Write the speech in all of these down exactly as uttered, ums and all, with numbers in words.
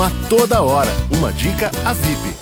A toda hora, uma dica a V I P.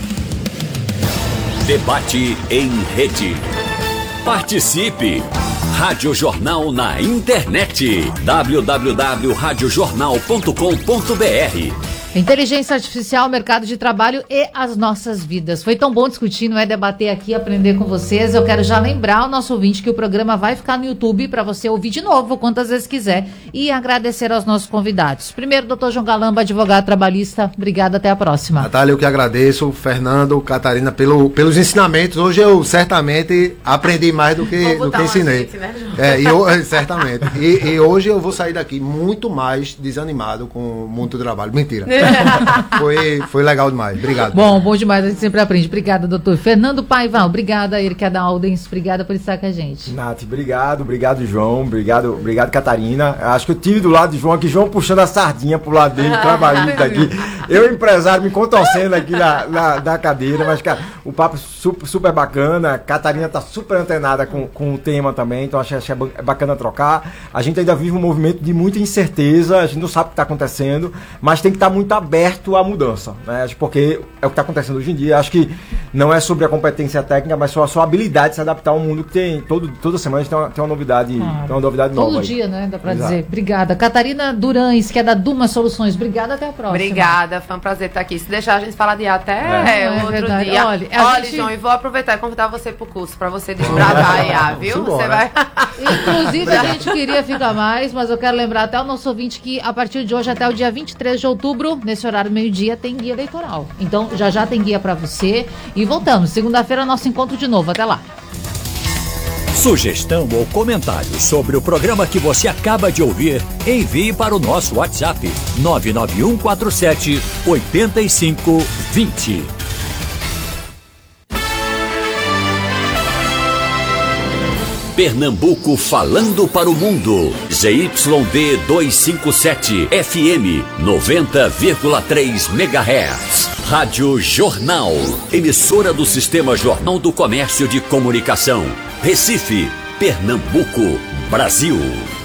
Debate em rede. Participe! Rádio Jornal na internet. w w w ponto rádio jornal ponto com ponto b r. Inteligência artificial, mercado de trabalho e as nossas vidas. Foi tão bom discutir, não é? Debater aqui, aprender com vocês. Eu quero já lembrar ao nosso ouvinte que o programa vai ficar no YouTube para você ouvir de novo, quantas vezes quiser. E agradecer aos nossos convidados. Primeiro, doutor João Galamba, advogado trabalhista. Obrigada, até a próxima. Natália, eu que agradeço. Fernando, Catarina, pelo, pelos ensinamentos. Hoje eu certamente aprendi mais do que, do que ensinei. Gente, né, é, e eu, certamente. E, e hoje eu vou sair daqui muito mais desanimado com muito trabalho. Mentira. foi, foi legal demais, obrigado. Bom, bom demais, a gente sempre aprende. Obrigada, doutor Fernando Paiva, obrigada, ele que é da Aldens, obrigada por estar com a gente. Nath, obrigado, obrigado, João, obrigado, obrigado, Catarina. Acho que eu tive do lado de João aqui, João puxando a sardinha pro lado dele, trabalhista aqui. Eu, empresário, me contorcendo aqui na, na, na cadeira, mas, cara, o papo super, super bacana. Catarina tá super antenada com, com o tema também, então acho, acho bacana trocar. A gente ainda vive um movimento de muita incerteza, a gente não sabe o que tá acontecendo, mas tem que estar muito aberto à mudança, né? Porque é o que está acontecendo hoje em dia. Acho que não é sobre a competência técnica, mas só a sua habilidade de se adaptar ao mundo que tem. Todo, toda semana a gente tem uma, tem uma novidade, ah, tem uma novidade todo nova. Todo dia, aí, né? Dá para dizer. Obrigada. Catarina Durães, que é da Duma Soluções. Obrigada, até a próxima. Obrigada, foi um prazer estar aqui. Se deixar a gente falar de até é. É, outro verdade. dia. Olha, Olha gente... João, e vou aproveitar e convidar você para o curso, para você desbravar a I A, viu? Você vai... Inclusive, a gente queria ficar mais, mas eu quero lembrar até o nosso ouvinte que a partir de hoje até o dia vinte e três de outubro, nesse horário meio-dia, tem guia eleitoral. Então, já já tem guia para você. E voltamos. Segunda-feira, nosso encontro de novo. Até lá. Sugestão ou comentário sobre o programa que você acaba de ouvir, envie para o nosso WhatsApp nove nove um quatro sete oito cinco dois zero. Pernambuco falando para o mundo. Z Y D duzentos e cinquenta e sete F M noventa vírgula três megahertz. Rádio Jornal. Emissora do Sistema Jornal do Comércio de Comunicação. Recife, Pernambuco, Brasil.